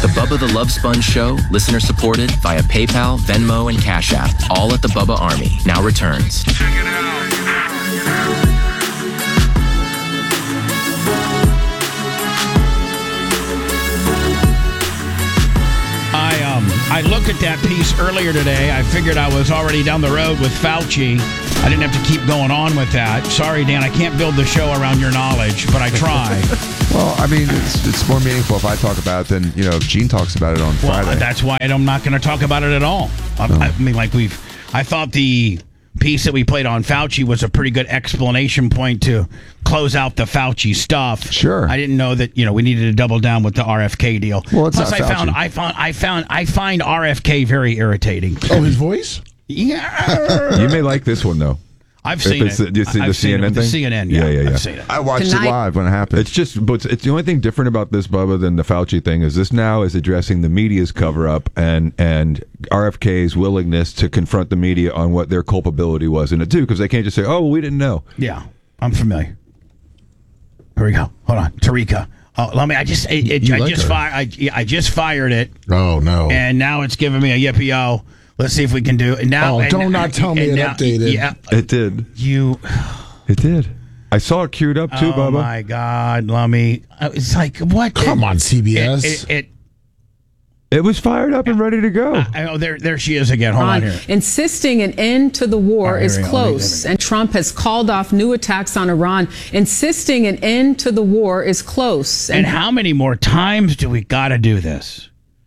The Bubba the Love Sponge Show, listener supported via PayPal, Venmo, and Cash App, all at the Bubba Army, now returns. Check it out. I looked at that piece earlier today. I figured I was already down the road with Fauci. I didn't have to keep going on with that. Sorry, Dan, I can't build the show around your knowledge, but I try. Well, I mean, it's more meaningful if I talk about it than, if Gene talks about it on Friday. Well, that's why I'm not going to talk about it at all. I thought the piece that we played on Fauci was a pretty good explanation point to close out the Fauci stuff. Sure. I didn't know that, we needed to double down with the RFK deal. Well, it's Plus, not Fauci. I find RFK very irritating. Oh, his voice? Yeah. You may like this one, though. I've seen it. Do you see the CNN thing? The CNN, yeah. I've seen it. I watched it live when it happened. It's the only thing different about this, Bubba, than the Fauci thing is this now is addressing the media's cover-up and RFK's willingness to confront the media on what their culpability was in it, too, because they can't just say, we didn't know. Yeah, I'm familiar. Here we go. Hold on. Tarika. Oh, let me. I just fired it. Oh, no. And now it's giving me a yippee-oh. Let's see if we can do it. Now, don't tell me it updated. Yeah, it did. It did. I saw it queued up too, Bubba. Oh my God, Lummy! It's like what? Come on, CBS. It was fired up and ready to go. There she is again. Hold on here. Insisting an end to the war is close, and Trump has called off new attacks on Iran. Insisting an end to the war is close. And how many more times do we got to do this?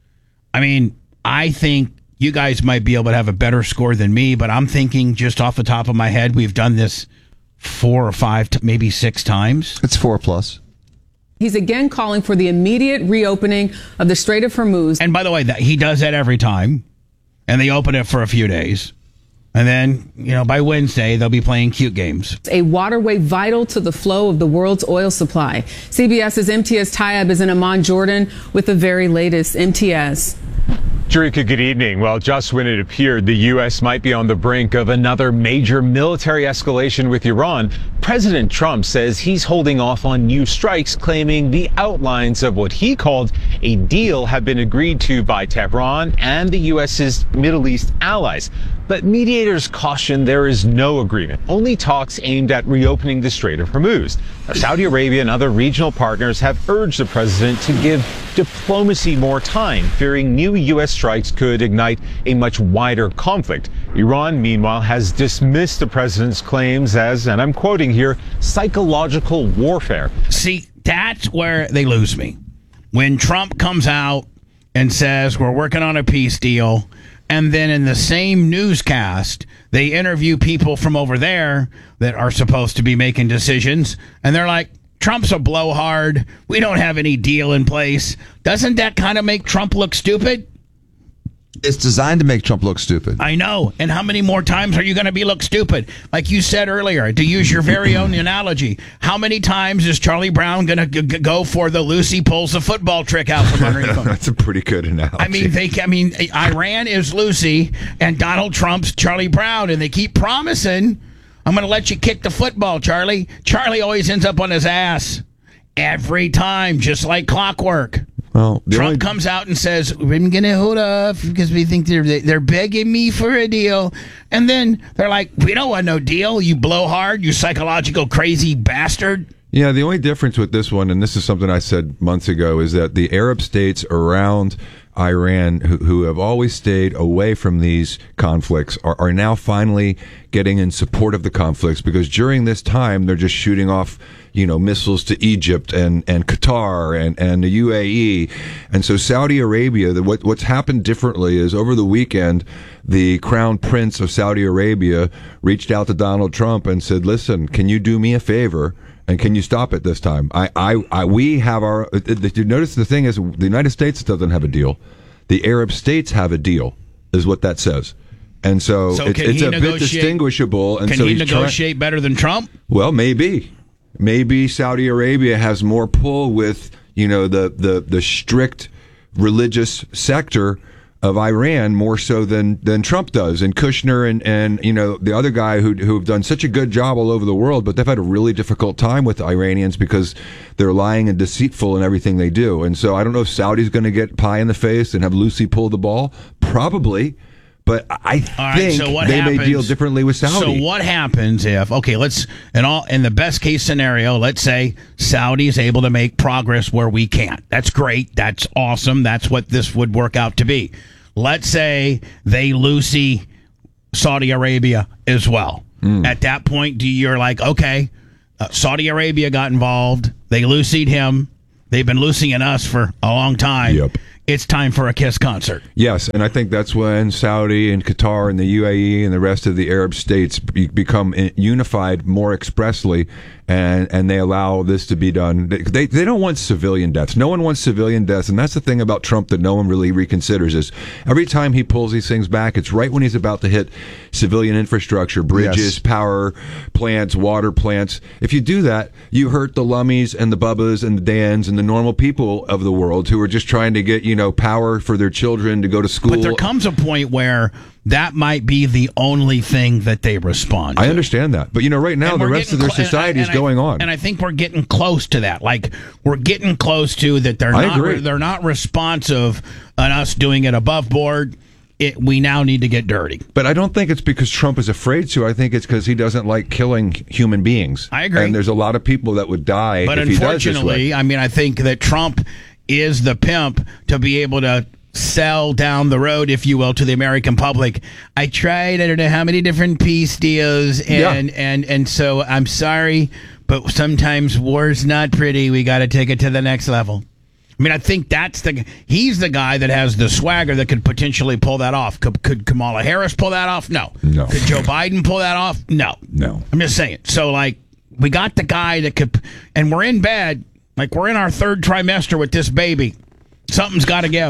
I mean, I think you guys might be able to have a better score than me, but I'm thinking just off the top of my head, we've done this 4 or 5, maybe 6 times. It's 4+. He's again calling for the immediate reopening of the Strait of Hormuz. And by the way, he does that every time, and they open it for a few days. And then, by Wednesday, they'll be playing cute games. A waterway vital to the flow of the world's oil supply. CBS's MTS Tayeb is in Amman, Jordan, with the very latest. MTS. Jerika, good evening. Well, just when it appeared the U.S. might be on the brink of another major military escalation with Iran, President Trump says he's holding off on new strikes, claiming the outlines of what he called a deal have been agreed to by Tehran and the U.S.'s Middle East allies. But mediators caution there is no agreement, only talks aimed at reopening the Strait of Hormuz. Now, Saudi Arabia and other regional partners have urged the president to give diplomacy more time, fearing new U.S. strikes could ignite a much wider conflict. Iran, meanwhile, has dismissed the president's claims as, and I'm quoting here, psychological warfare. See, that's where they lose me. When Trump comes out and says, we're working on a peace deal, and then in the same newscast, they interview people from over there that are supposed to be making decisions, and they're like, Trump's a blowhard. We don't have any deal in place. Doesn't that kind of make Trump look stupid? It's designed to make Trump look stupid. I know. And how many more times are you going to be look stupid? Like you said earlier, to use your very own analogy, how many times is Charlie Brown going to go for the Lucy pulls the football trick out from underneath him? That's a pretty good analogy. I mean, Iran is Lucy and Donald Trump's Charlie Brown, and they keep promising, I'm going to let you kick the football, Charlie. Charlie always ends up on his ass every time, just like clockwork. Well, Trump comes out and says, we're going to hold off because we think they're begging me for a deal. And then they're like, we don't want no deal, you blowhard, you psychological crazy bastard. Yeah, the only difference with this one, and this is something I said months ago, is that the Arab states around Iran who have always stayed away from these conflicts are now finally getting in support of the conflicts, because during this time they're just shooting off missiles to Egypt and Qatar and the UAE. And so Saudi Arabia, what's happened differently is over the weekend, the Crown Prince of Saudi Arabia reached out to Donald Trump and said, listen, can you do me a favor? And can you stop it this time? We have our. You notice the thing is, the United States doesn't have a deal. The Arab states have a deal, is what that says. And so it's a bit distinguishable. And can he negotiate better than Trump? Well, maybe Saudi Arabia has more pull with the strict religious sector of Iran more so than Trump does, and Kushner and the other guy who've done such a good job all over the world, but they've had a really difficult time with the Iranians because they're lying and deceitful in everything they do. And so I don't know if Saudi's going to get pie in the face and have Lucy pull the ball. Probably. But I think they may deal differently with Saudi. So what happens if, in the best case scenario, let's say Saudi is able to make progress where we can't. That's great. That's awesome. That's what this would work out to be. Let's say they Lucy Saudi Arabia as well. At that point, you're like, okay, Saudi Arabia got involved. They Lucy'd him. They've been Lucying us for a long time. Yep. It's time for a Kiss concert. Yes, and I think that's when Saudi and Qatar and the UAE and the rest of the Arab states become unified more expressly, and they allow this to be done. They don't want civilian deaths. No one wants civilian deaths, and that's the thing about Trump that no one really reconsiders is every time he pulls these things back, it's right when he's about to hit civilian infrastructure, bridges, power plants, water plants. If you do that, you hurt the Lummies and the Bubbas and the Dans and the normal people of the world who are just trying to get power for their children to go to school. But there comes a point where that might be the only thing that they respond to. I understand that. But, right now, the rest of their society is going on. And I think we're getting close to that. Like, we're getting close to that they're not responsive on us doing it above board. We now need to get dirty. But I don't think it's because Trump is afraid to. I think it's because he doesn't like killing human beings. I agree. And there's a lot of people that would die if he does this way. But unfortunately, I think that Trump is the pimp to be able to sell down the road, if you will, to the American public. I tried, I don't know how many different peace deals, and so I'm sorry, but sometimes war's not pretty. We got to take it to the next level. I think he's the guy that has the swagger that could potentially pull that off. Could Kamala Harris pull that off? No. Could Joe Biden pull that off? No. I'm just saying. So, we got the guy that could, and we're in bed. We're in our third trimester with this baby. Something's got to go.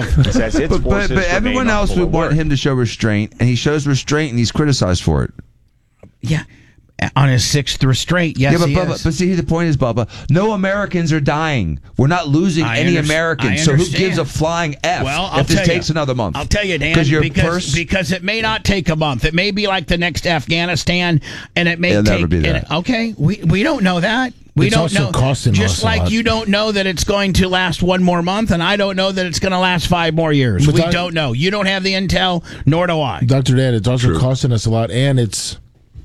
But everyone else would want him to show restraint, and he shows restraint, and he's criticized for it. Yeah. On his sixth restraint, yes, but Bubba, but see, the point is, Bubba, no Americans are dying. We're not losing any Americans. So who gives a flying F if this takes another month? I'll tell you, Dan, because it may not take a month. It may be like the next Afghanistan, and it may never be that. Okay, we don't know that. We don't know. Just like you don't know that it's going to last one more month, and I don't know that it's going to last 5 more years. But we don't know. You don't have the intel, nor do I. Dr. Dan, it's also costing us a lot, and it's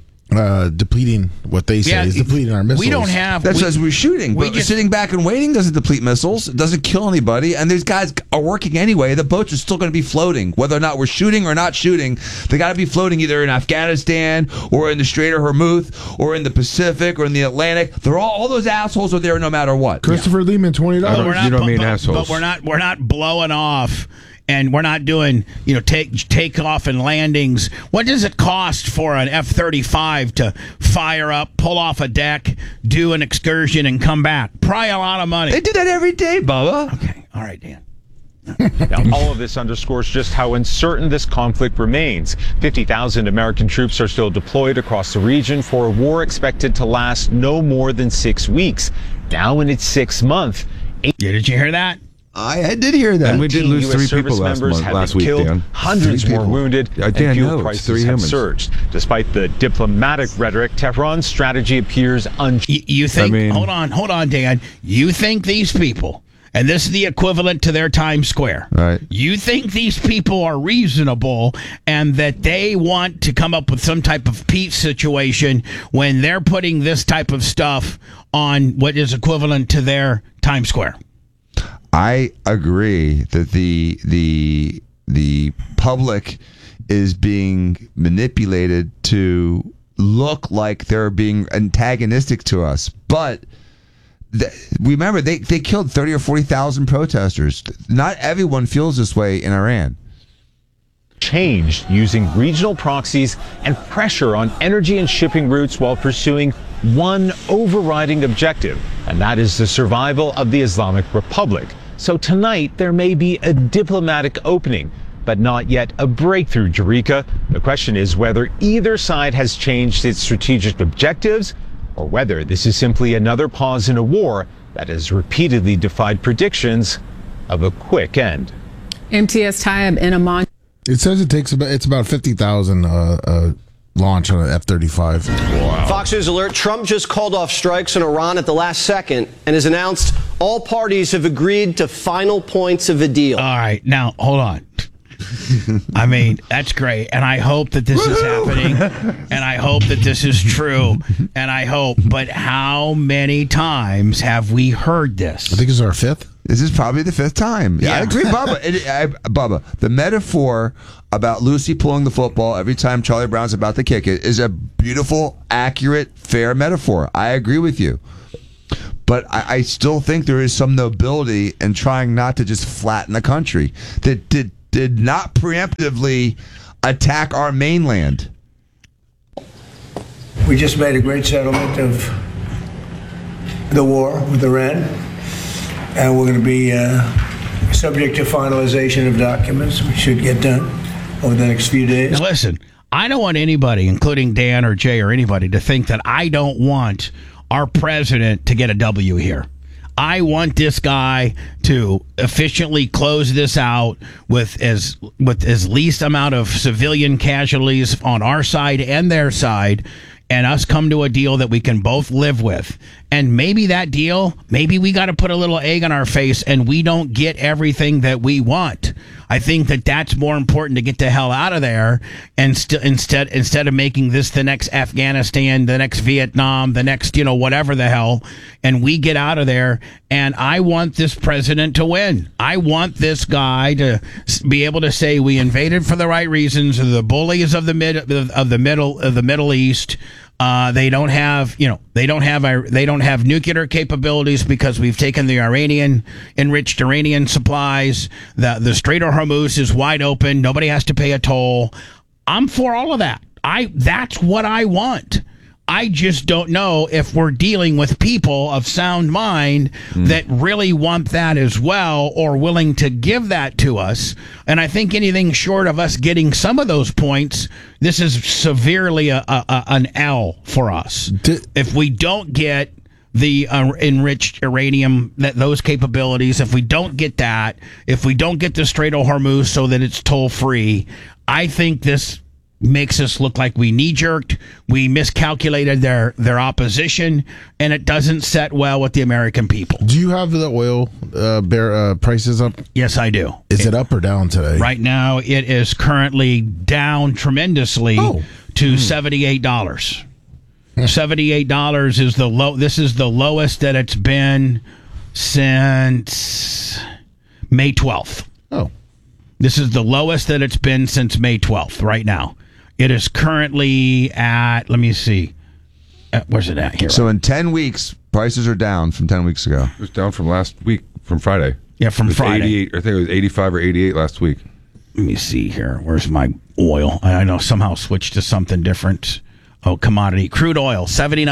depleting what they say is depleting our missiles. We don't have. That's as we're shooting. But sitting back and waiting doesn't deplete missiles. It doesn't kill anybody. And these guys are working anyway. The boats are still going to be floating, whether or not we're shooting or not shooting. They got to be floating either in Afghanistan or in the Strait of Hormuz or in the Pacific or in the Atlantic. They're all those assholes are there no matter what. Christopher Lehman, $20. You don't mean assholes. But we're not blowing off. And we're not doing, takeoff and landings. What does it cost for an F-35 to fire up, pull off a deck, do an excursion, and come back? Probably a lot of money. They do that every day, Bubba. Okay. All right, Dan. Now, all of this underscores just how uncertain this conflict remains. 50,000 American troops are still deployed across the region for a war expected to last no more than 6 weeks. Now in its 6th month. Did you hear that? I did hear that. And we did lose 3 people last week, killed, Dan. Hundreds more wounded, and fuel prices have surged. Despite the diplomatic rhetoric, Tehran's strategy appears unchanged. You think? Hold on, Dan. You think these people, and this is the equivalent to their Times Square, right? You think these people are reasonable and that they want to come up with some type of peace situation when they're putting this type of stuff on what is equivalent to their Times Square? I agree that the public is being manipulated to look like they're being antagonistic to us, but remember they killed 30 or 40,000 protesters. Not everyone feels this way in Iran. Changed using regional proxies and pressure on energy and shipping routes while pursuing one overriding objective, and that is the survival of the Islamic Republic. So tonight, there may be a diplomatic opening, but not yet a breakthrough, Jerika. The question is whether either side has changed its strategic objectives or whether this is simply another pause in a war that has repeatedly defied predictions of a quick end. MTS Tayyab in Amman. It says it's about 50,000 launch on an F-35. Wow. Fox News alert, Trump just called off strikes on Iran at the last second and has announced all parties have agreed to final points of a deal. All right, now, hold on. I mean, that's great, and I hope that this is happening, and I hope that this is true, and I hope, but how many times have we heard this? I think it's our fifth. This is probably the fifth time. Yeah, I agree, Bubba. Bubba, the metaphor about Lucy pulling the football every time Charlie Brown's about to kick it is a beautiful, accurate, fair metaphor. I agree with you. But I still think there is some nobility in trying not to just flatten the country that did not preemptively attack our mainland. We just made a great settlement of the war with Iran, and we're going to be subject to finalization of documents, which should get done over the next few days. Now listen, I don't want anybody, including Dan or Jay or anybody, to think that I don't want our president to get a W here. I want this guy to efficiently close this out with as least amount of civilian casualties on our side and their side, and us come to a deal that we can both live with. And maybe that deal, maybe we got to put a little egg on our face and we don't get everything that we want. I think that that's more important to get the hell out of there, and instead of making this the next Afghanistan, the next Vietnam, the next, whatever the hell, and we get out of there. And I want this president to win. I want this guy to be able to say we invaded for the right reasons. The bullies of the Middle East. They don't have nuclear capabilities because we've taken the enriched uranium supplies. The Strait of Hormuz is wide open. Nobody has to pay a toll. I'm for all of that. That's what I want. I just don't know if we're dealing with people of sound mind that really want that as well, or willing to give that to us. And I think anything short of us getting some of those points, this is severely an L for us. If we don't get the enriched uranium, those capabilities, if we don't get that, if we don't get the Strait of Hormuz so that it's toll-free, I think this makes us look like we knee-jerked, we miscalculated their opposition, and it doesn't set well with the American people. Do you have the oil prices up? Yes, I do. Is it up or down today? Right now, it is currently down tremendously to $78. $78 is the low. This is the lowest that it's been since May 12th. Oh. This is the lowest that it's been since May 12th right now. It is currently at, let me see. Where's it at here? So in 10 weeks, prices are down from 10 weeks ago. It was down from last week, from Friday. Yeah, from Friday. 88, I think it was 85 or 88 last week. Let me see here. Where's my oil? I know somehow switched to something different. Oh, commodity. Crude oil,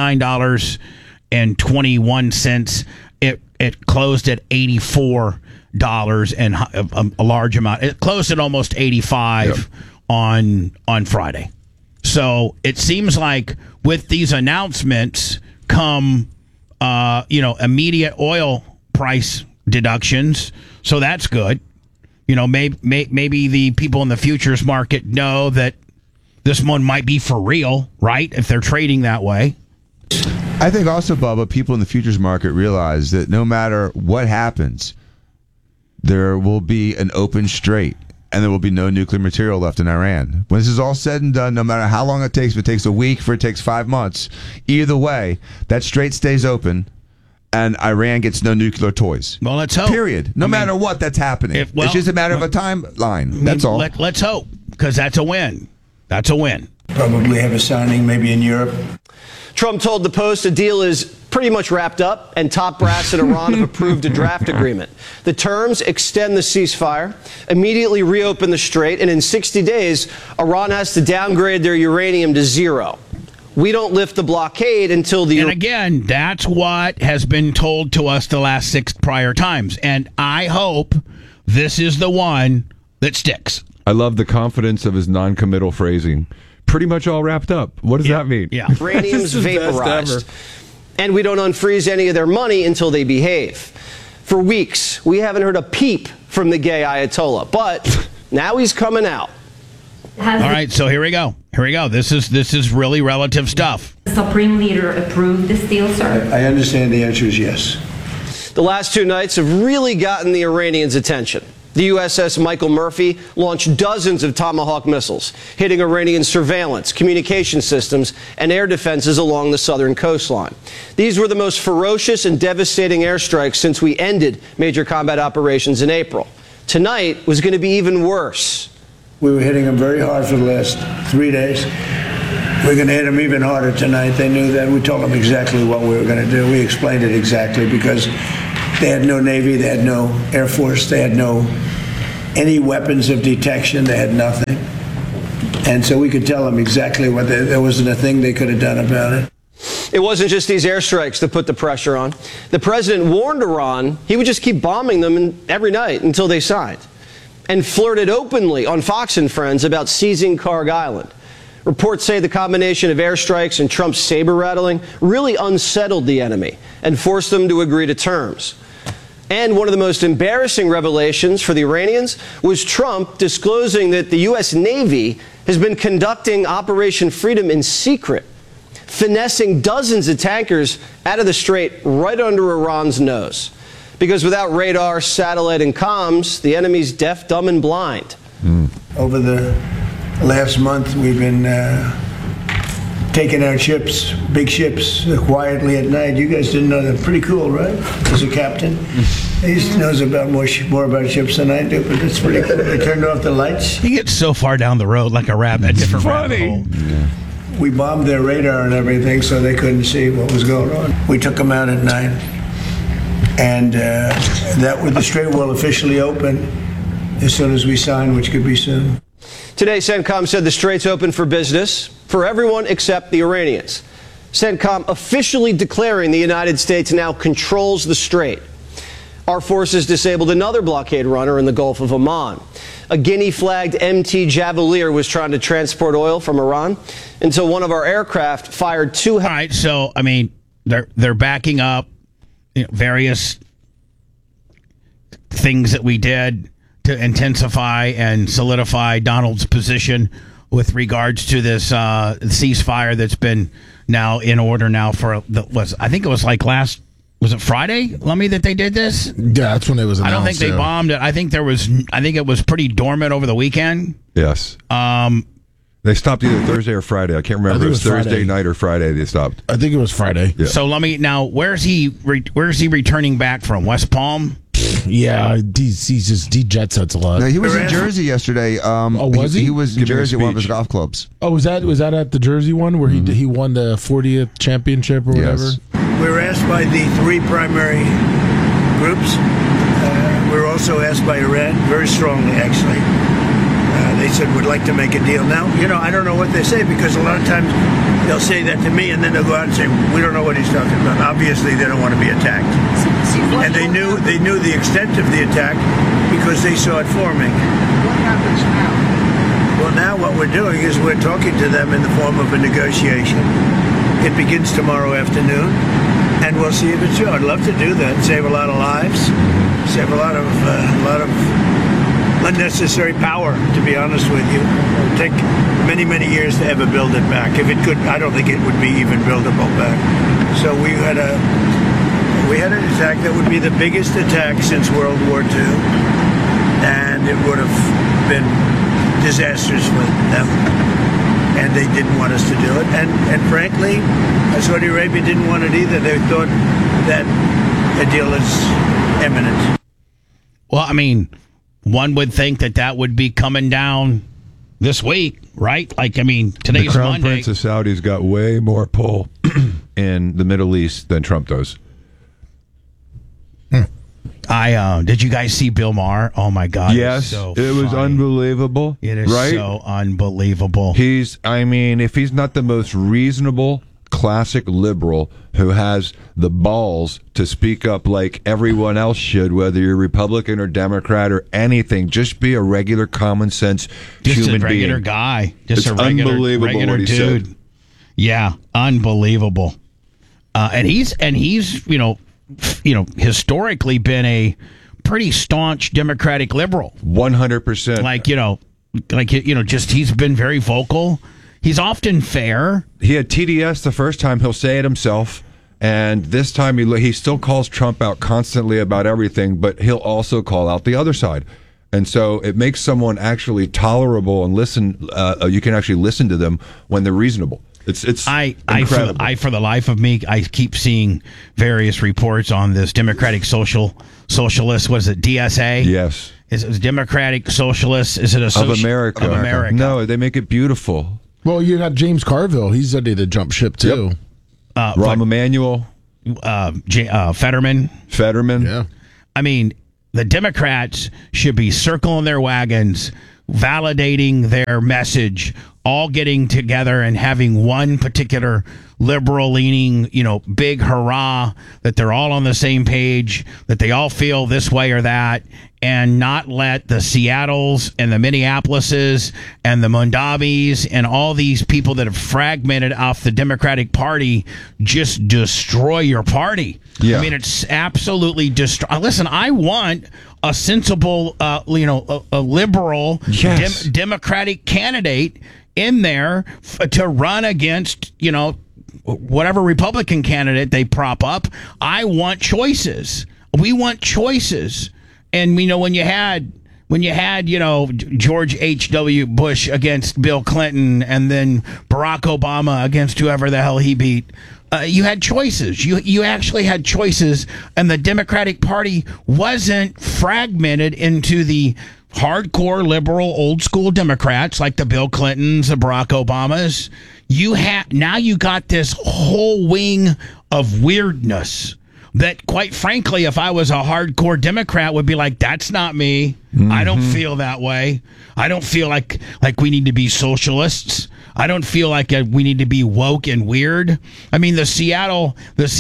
$79.21. It closed at $84 and a large amount. It closed at almost 85 on Friday. So it seems like with these announcements come immediate oil price deductions. So that's good. Maybe the people in the futures market know that this one might be for real, right? If they're trading that way. I think also, Bubba, people in the futures market realize that no matter what happens, there will be an open strait and there will be no nuclear material left in Iran. When this is all said and done, no matter how long it takes, if it takes a week, if it takes 5 months, either way, that strait stays open and Iran gets no nuclear toys. Well, let's hope. Period. No matter what, that's happening. It's just a matter of a timeline. That's all. Let's hope, because that's a win. That's a win. Probably have a signing maybe in Europe. Trump told the Post a deal is pretty much wrapped up, and top brass in Iran have approved a draft agreement. The terms extend the ceasefire, immediately reopen the strait, and in 60 days, Iran has to downgrade their uranium to zero. We don't lift the blockade until the... And again, that's what has been told to us the last 6 prior times. And I hope this is the one that sticks. I love the confidence of his non-committal phrasing. Pretty much all wrapped up. What does that mean? Yeah. Uranium's vaporized. And we don't unfreeze any of their money until they behave. For weeks, we haven't heard a peep from the gay Ayatollah. But now he's coming out. All right, so here we go. This is really relative stuff. The Supreme Leader approved this deal, sir? I understand the answer is yes. The last 2 nights have really gotten the Iranians' attention. The USS Michael Murphy launched dozens of Tomahawk missiles, hitting Iranian surveillance, communication systems, and air defenses along the southern coastline. These were the most ferocious and devastating airstrikes since we ended major combat operations in April. Tonight was going to be even worse. We were hitting them very hard for the last 3 days. We're going to hit them even harder tonight. They knew that. We told them exactly what we were going to do. We explained it exactly because they had no Navy, they had no Air Force, they had any weapons of detection, they had nothing. And so we could tell them exactly what there wasn't a thing they could have done about it. It wasn't just these airstrikes that put the pressure on. The president warned Iran he would just keep bombing them every night until they signed, and flirted openly on Fox and Friends about seizing Karg Island. Reports say the combination of airstrikes and Trump's saber rattling really unsettled the enemy and forced them to agree to terms. And one of the most embarrassing revelations for the Iranians was Trump disclosing that the U.S. Navy has been conducting Operation Freedom in secret, finessing dozens of tankers out of the strait right under Iran's nose. Because without radar, satellite, and comms, the enemy's deaf, dumb, and blind. Over the last month, we've been taking out ships, big ships, quietly at night. You guys didn't know that. Pretty cool, right? As a captain, he knows about more about ships than I do, but it's pretty cool. They turned off the lights. He gets so far down the road like a rabbit. Different rabbit hole. Yeah. We bombed their radar and everything, so they couldn't see what was going on. We took them out at night, and the strait will officially open as soon as we sign, which could be soon. Today, CENTCOM said the strait's open for business for everyone except the Iranians. CENTCOM officially declaring the United States now controls the strait. Our forces disabled another blockade runner in the Gulf of Oman. A Guinea-flagged MT Javelier was trying to transport oil from Iran until one of our aircraft fired 2... All right, so, I mean, they're backing up various things that we did to intensify and solidify Donald's position with regards to this ceasefire that's been now in order now for I think it was like was it Friday, Lummy, that they did this? Yeah, that's when it was announced. I don't think they bombed it. I think it was pretty dormant over the weekend. Yes. They stopped either Thursday or Friday. I can't remember. It was Thursday night or Friday they stopped. I think it was Friday. Yeah. So Lummy, now where's he returning back from? West Palm? Yeah, he jet sets a lot. No, he was in Jersey yesterday. Was he? He was in Jersey at one of his golf clubs. Oh, was that at the Jersey one where he won the 40th championship or whatever? Yes. We were asked by the 3 primary groups. We were also asked by Iran, very strongly actually. They said, we'd like to make a deal. Now, I don't know what they say, because a lot of times they'll say that to me and then they'll go out and say, we don't know what he's talking about. Obviously, they don't want to be attacked. And they knew the extent of the attack because they saw it forming. What happens now? Well, now what we're doing is we're talking to them in the form of a negotiation. It begins tomorrow afternoon, and we'll see if it's true. I'd love to do that, save a lot of lives, save a lot of unnecessary power, to be honest with you. It would take many, many years to ever build it back. If it could, I don't think it would be even buildable back. So we had an attack that would be the biggest attack since World War II, and it would have been disastrous for them. And they didn't want us to do it. And frankly, Saudi Arabia didn't want it either. They thought that a deal is imminent. Well, I mean, one would think that would be coming down this week, right? Like, I mean, today's the Crown Monday. Prince of Saudi's got way more pull in the Middle East than Trump does. Did you guys see Bill Maher? Oh my God! Yes, it was unbelievable. It is right? so unbelievable. If he's not the most reasonable, classic liberal who has the balls to speak up like everyone else should, whether you're Republican or Democrat or anything, just be a regular, common sense human being. Just a regular guy. Just it's a regular, unbelievable regular what he dude. said. Yeah, unbelievable. And he's historically been a pretty staunch Democratic liberal. 100%. Like, like, just he's been very vocal. He's often fair. He had TDS the first time. He'll say it himself. And this time he still calls Trump out constantly about everything, but he'll also call out the other side. And so it makes someone actually tolerable and listen. You can actually listen to them when they're reasonable. It's incredible. For the life of me, I keep seeing various reports on this Democratic Socialist. Was it DSA? Yes. Is it Democratic Socialist? Is it of America? Of America. No, they make it beautiful. Well, you got James Carville. He's ready to jump ship too. Yep. Rahm Emanuel, Fetterman. Yeah. I mean, the Democrats should be circling their wagons, validating their message, all getting together and having one particular liberal-leaning, big hurrah, that they're all on the same page, that they all feel this way or that, and not let the Seattles and the Minneapolises and the Mondabis and all these people that have fragmented off the Democratic Party just destroy your party. Yeah. I mean, it's absolutely Listen, I want a sensible, a liberal Yes. Democratic candidate in there to run against, whatever Republican candidate they prop up. I want choices. We want choices. And when you had George H.W. Bush against Bill Clinton, and then Barack Obama against whoever the hell he beat, you had choices. You actually had choices, and the Democratic Party wasn't fragmented into the hardcore liberal old school Democrats like the Bill Clintons, the Barack Obamas. Now you got this whole wing of weirdness that, quite frankly, if I was a hardcore Democrat, would be like, that's not me. Mm-hmm. I don't feel that way. I don't feel like we need to be socialists. I don't feel like we need to be woke and weird. I mean, the Seattle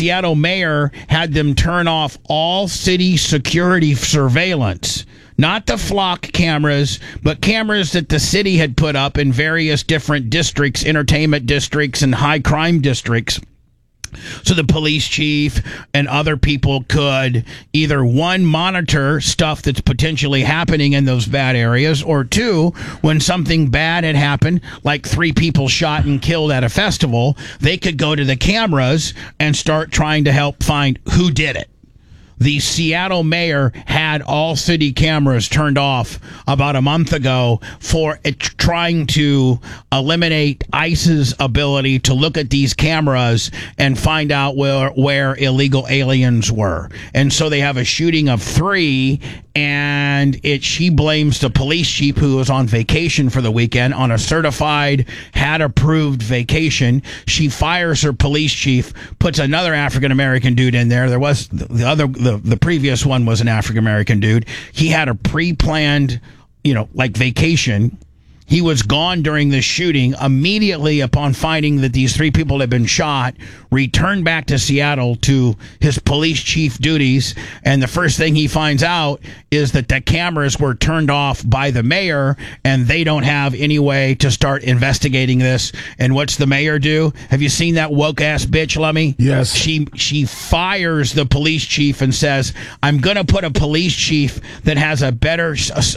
mayor had them turn off all city security surveillance. Not the flock cameras, but cameras that the city had put up in various different districts, entertainment districts and high crime districts. So the police chief and other people could either, one, monitor stuff that's potentially happening in those bad areas, or two, when something bad had happened, like 3 people shot and killed at a festival, they could go to the cameras and start trying to help find who did it. The Seattle mayor had all city cameras turned off about a month ago for trying to eliminate ICE's ability to look at these cameras and find out where illegal aliens were. And so they have a shooting of 3, and she blames the police chief, who was on vacation for the weekend on a certified, had-approved vacation. She fires her police chief, puts another African-American dude in there. There was the previous one was an African-American dude. He had a pre-planned, vacation. He was gone during the shooting. Immediately upon finding that these 3 people had been shot, returned back to Seattle to his police chief duties. And the first thing he finds out is that the cameras were turned off by the mayor, and they don't have any way to start investigating this. And what's the mayor do? Have you seen that woke ass bitch, Lummy? Yes. She fires the police chief and says, I'm going to put a police chief that has a better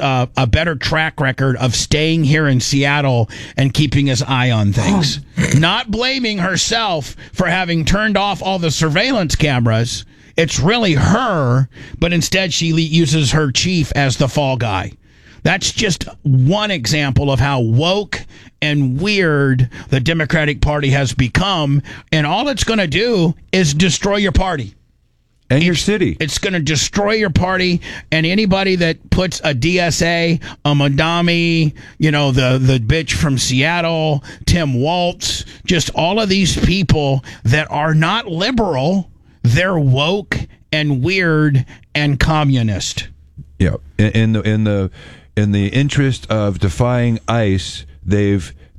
track record of staying here in Seattle and keeping his eye on things. Not blaming herself for having turned off all the surveillance cameras. It's really her, but instead she uses her chief as the fall guy. That's just one example of how woke and weird the Democratic Party has become, and all it's going to do is destroy your party. And your city. It's going to destroy your party, and anybody that puts a DSA, a Mondami, the bitch from Seattle, Tim Walz, just all of these people that are not liberal, they're woke and weird and communist. Yeah, in the interest of defying ICE, they've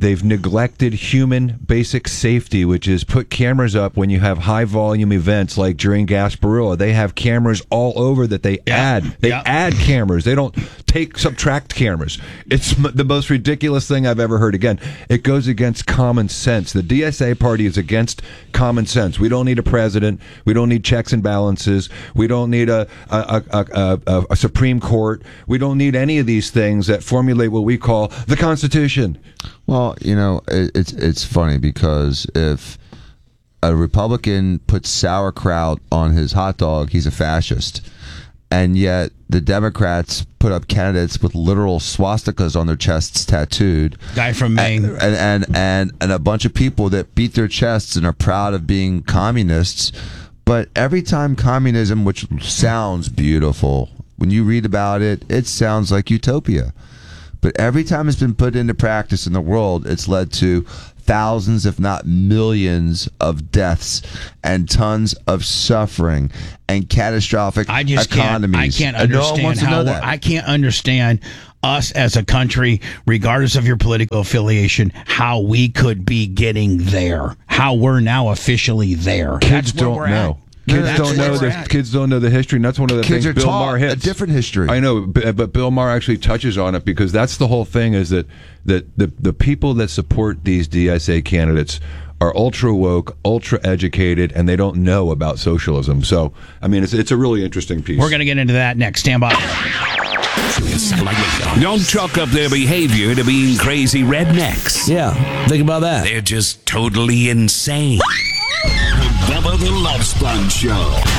They've neglected human basic safety, which is put cameras up when you have high volume events like during Gasparilla. They have cameras all over that they add. They add cameras. They don't subtract cameras. It's the most ridiculous thing I've ever heard. Again, it goes against common sense. The DSA party is against common sense. We don't need a president. We don't need checks and balances. We don't need a Supreme Court. We don't need any of these things that formulate what we call the Constitution. Well, it's funny because if a Republican puts sauerkraut on his hot dog, he's a fascist. And yet the Democrats put up candidates with literal swastikas on their chests tattooed. Guy from Maine. And a bunch of people that beat their chests and are proud of being communists. But every time communism, which sounds beautiful, when you read about it, it sounds like utopia. But every time it's been put into practice in the world, it's led to thousands, if not millions, of deaths and tons of suffering and catastrophic economies. I can't understand I can't understand us as a country, regardless of your political affiliation, how we could be getting there. How we're now officially there. Kids don't know. Kids don't know the history, and that's one of the things Bill Maher hits. A different history. I know, but Bill Maher actually touches on it because that's the whole thing. Is that the people that support these DSA candidates are ultra woke, ultra educated, and they don't know about socialism. So, I mean, it's a really interesting piece. We're going to get into that next. Stand by. Don't chalk up their behavior to being crazy rednecks. Yeah, think about that. They're just totally insane. Bubba the Love Sponge Show.